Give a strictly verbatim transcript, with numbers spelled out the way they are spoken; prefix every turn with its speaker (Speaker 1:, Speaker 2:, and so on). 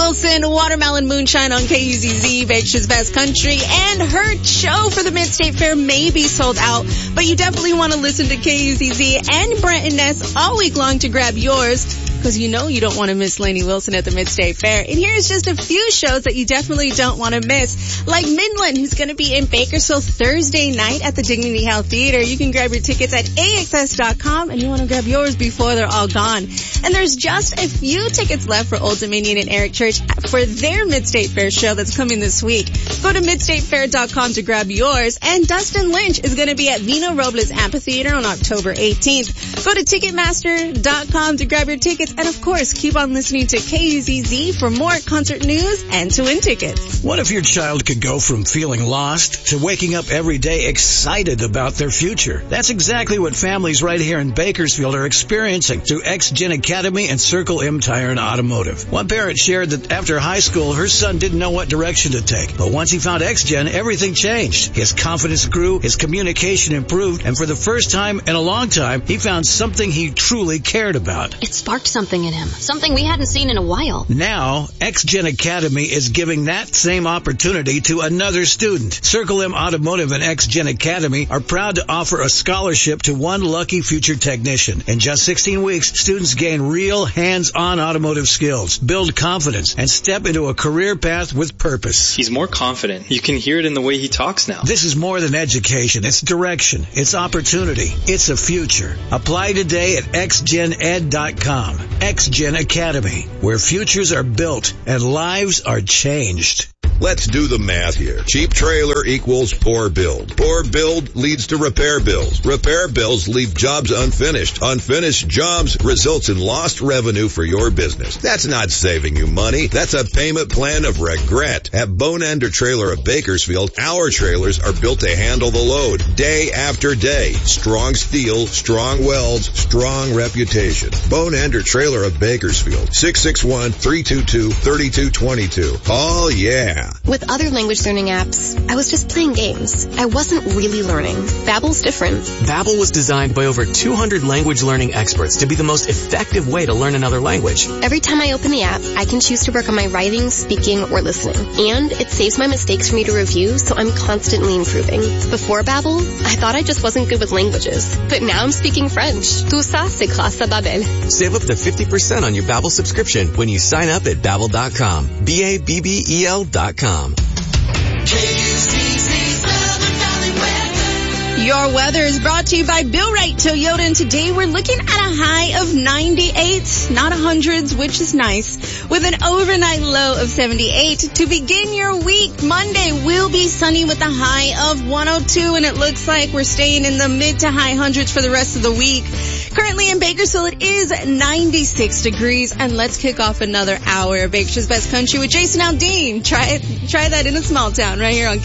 Speaker 1: Wilson, Watermelon Moonshine on K U Z Z, Bakersfield's Best Country, and her show for the Mid-State Fair may be sold out, but you definitely want to listen to K U Z Z and Brent and Ness all week long to grab yours, because you know you don't want to miss Lainey Wilson at the Mid-State Fair. And here's just a few shows that you definitely don't want to miss, like Midland, who's going to be in Bakersfield Thursday night at the Dignity Health Theater. You can grab your tickets at A X S dot com, and you want to grab yours before they're all gone. And there's just a few tickets left for Old Dominion and Eric Church for their Mid-State Fair show that's coming this week. Go to mid state fair dot com to grab yours. And Dustin Lynch is going to be at Vino Robles Amphitheater on October eighteenth. Go to ticketmaster dot com to grab your tickets. And of course, keep on listening to K U Z Z for more concert news and to win tickets.
Speaker 2: What if your child could go from feeling lost to waking up every day excited about their future? That's exactly what families right here in Bakersfield are experiencing through X-Gen Academy and Circle M Tire and Automotive. One parent shared that after high school, her son didn't know what direction to take. But once he found X-Gen, everything changed. His confidence grew, his communication improved, and for the first time in a long time, he found something he truly cared about.
Speaker 3: It sparked something in him, something we hadn't seen in a while.
Speaker 2: Now, X-Gen Academy is giving that same opportunity to another student. Circle M Automotive and X-Gen Academy are proud to offer a scholarship to one lucky future technician. In just sixteen weeks, students gain real hands-on automotive skills, build confidence, and step into a career path with purpose.
Speaker 4: He's more confident. You can hear it in the way he talks now.
Speaker 2: This is more than education. It's direction. It's opportunity. It's a future. Apply today at X Gen Ed dot com. X-Gen Academy, where futures are built and lives are changed.
Speaker 5: Let's do the math here. Cheap trailer equals poor build. Poor build leads to repair bills. Repair bills leave jobs unfinished. Unfinished jobs results in lost revenue for your business. That's not saving you money. That's a payment plan of regret. At Bone Ender Trailer of Bakersfield, our trailers are built to handle the load day after day. Strong steel, strong welds, strong reputation. Bone Ender Trailer of Bakersfield, six six one, three two two, three two two two. Oh yeah.
Speaker 6: With other language learning apps, I was just playing games. I wasn't really learning. Babbel's different.
Speaker 7: Babbel was designed by over two hundred language learning experts to be the most effective way to learn another language.
Speaker 6: Every time I open the app, I can choose to work on my writing, speaking, or listening. And it saves my mistakes for me to review, so I'm constantly improving. Before Babbel, I thought I just wasn't good with languages. But now I'm speaking French. Tout ça, c'est grâce à Babbel.
Speaker 7: Save up to fifty percent on your Babbel subscription when you sign up at babbel dot com. B A B B E L dot com.
Speaker 1: Your weather is brought to you by Bill Wright Toyota, and today we're looking at a high of ninety-eight, not hundreds, which is nice, with an overnight low of seventy-eight. To begin your week, Monday will be sunny with a high of one oh two, and it looks like we're staying in the mid to high hundreds for the rest of the week. Currently in Bakersfield, it is ninety-six degrees, and let's kick off another hour of Bakersfield's Best Country with Jason Aldean. Try it, try that in a small town right here on